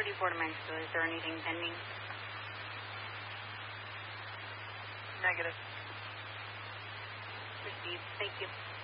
34 to Mexico. Is there anything pending? Negative. Received. Thank you.